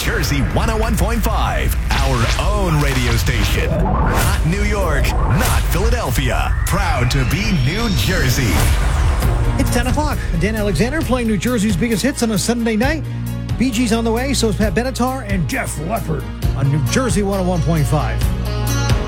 Jersey 101.5, our own radio station. Not New York, not Philadelphia. Proud to be New Jersey. It's 10 o'clock. Dan Alexander playing New Jersey's biggest hits on a Sunday night. Bee Gees on the way, so is Pat Benatar and Def Leppard on New Jersey 101.5.